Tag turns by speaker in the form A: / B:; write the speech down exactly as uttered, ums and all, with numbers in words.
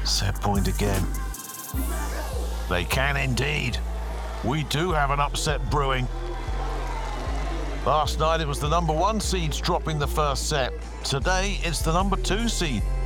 A: Set point again. They can indeed. We do have an upset brewing. Last night it was the number one seeds dropping the first set. Today it's the number two seed.